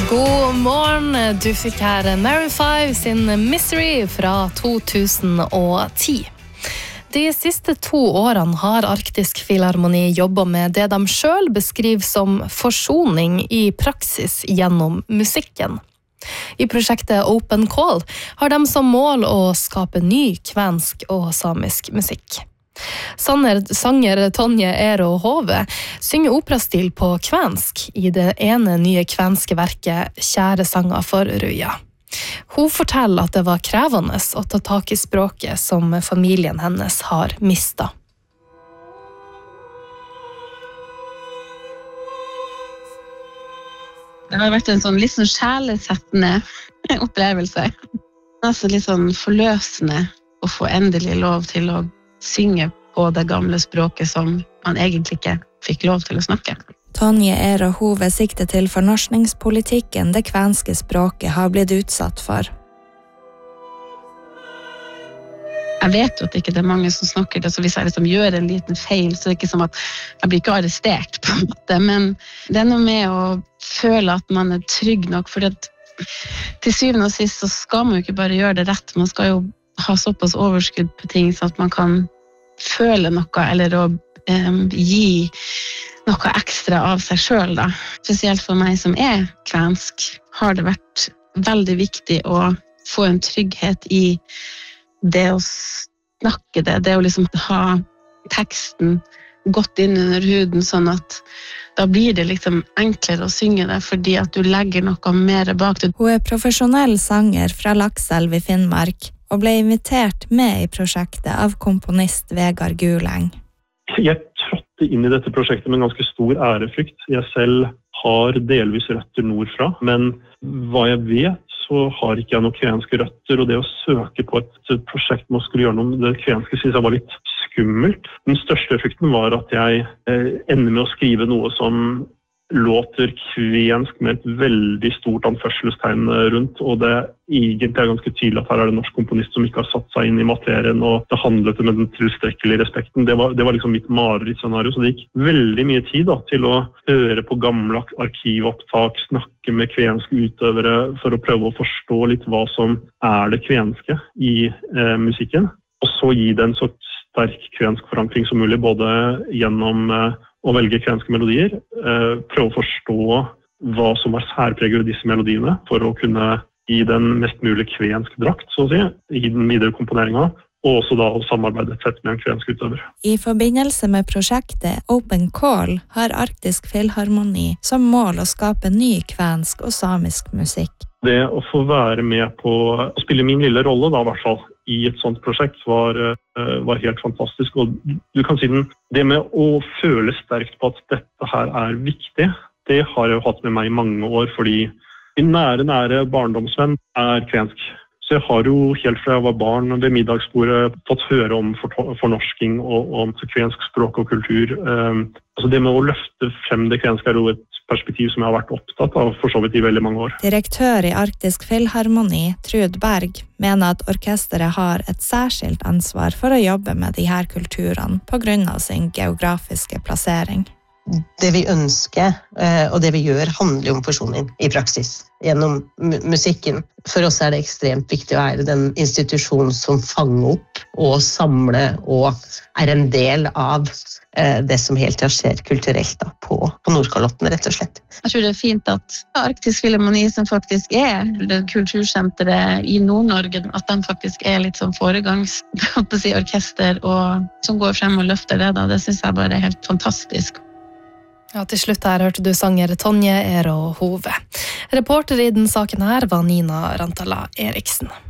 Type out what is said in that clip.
God morgen, du fikk her Mary 5 sin Misery fra 2010. De siste 2 årene har Arktisk Filharmoni jobbet med det de selv beskriver som forsoning i praksis gjennom musikken. I prosjektet Open Call har de som mål å skape ny kvensk og samisk musikk. Sanger Tonje Eero Hove synger operastil på kvensk i det ene nye kvenske verket Kjære sanger for Ruja. Hun forteller at det var krevende å ta tak i språket som familien hennes har mistet. Det har vært en sånn litt sånn sjelesettende opplevelse. Altså litt sånn forløsende å få endelig lov til å synge på det gamle språket som man egentlig ikke fikk lov til å snakke. Tonje Eero Hove sikter til fornorskningspolitikken det kvenske språket har blitt utsatt for. Jeg vet jo at ikke det er mange som snakker det, så hvis jeg liksom gjør en liten feil, så er det ikke som at jeg blir ikke arrestert på en måte, men det er noe med å føle at man er trygg nok, for at til syvende og sist så skal man jo ikke bare gjøre det rett, man skal jo ha såpass overskudd på ting så at man kan føle noe eller å gi noe ekstra av seg selv da. Spesielt for meg som er kvensk har det vært veldig viktig å få en trygghet i det å snakke det å liksom ha teksten godt inn under huden sånn at da blir det liksom enklere å synge det fordi at du legger noe mer bak det. Hun er profesjonell sanger fra Lakselv i Finnmark og ble invitert med i prosjektet av komponist Vegard Guleng. Jeg trådte inn i dette prosjektet med en ganske stor ærefrykt. Jeg selv har delvis røtter nordfra, men hva jeg vet så har ikke jeg noen kvenske røtter, og det å søke på et prosjekt med å skulle gjøre noe med det kvenske synes jeg var litt skummelt. Den største frykten var at jeg ender med å skrive noe som låter kvensk med et veldig stort anførselstegn rundt, og det egentlig er ganske tydelig at her er det en norsk komponist som ikke har satt seg inn i materien, og det handlet med den tilstrekkelige respekten. Det var liksom mitt marerittscenario, så det gikk veldig mye tid da, til å høre på gamle arkivopptak, snakke med kvenske utøvere for å prøve å forstå litt hva som er det kvenske i musikken, og så gi det en så sterk kvensk forankring som mulig, både gjennom å velge kvenske melodier, prøve å forstå hva som var særpreget i disse melodiene, for å kunne gi den mest mulig kvensk drakt, så å si, i den videre komponeringen, og også da å samarbeide tett med en kvensk utøver. I forbindelse med prosjektet Open Call har Arktisk Filharmoni som mål å skape ny kvensk og samisk musikk. Det å få være med på å spille min lille rolle, da i hvert fall, i et sånt prosjekt var helt fantastisk. Og du kan si det med å føle sterkt på at dette her er viktig, det har jeg jo hatt med meg i mange år, fordi min nære barndomsvenn er kvensk. Så jeg har jo helt fra jeg var barn ved middagsbordet fått høre om fornorsking og om kvensk språk og kultur. Altså det med å løfte frem det kvenske er jo et perspektiv som jeg har vært opptatt av for så vidt i veldig mange år. Direktør i Arktisk Filharmoni, Trud Berg, mener at orkesteret har et særskilt ansvar for å jobbe med de her kulturene på grunn av sin geografiske plassering. Det vi ønsker, og det vi gjør, handler om forsoning i praksis gjennom musikken. For oss er det ekstremt viktig å være den institusjonen som fanger opp og samler og er en del av det som helt skjer kulturelt da, på Nordkalotten, rett og slett. Jeg tror det er fint at Arktisk Filharmoni, som faktisk er det kultursenteret i Nord-Norge, at de faktisk er litt som foregangsorkester og som går frem og løfter det. Da. Det synes jeg bare er helt fantastisk. Ja, til slutt her hørte du sanger Tonje Eero Hove. Reporter i den saken her var Nina Rantala Eriksen.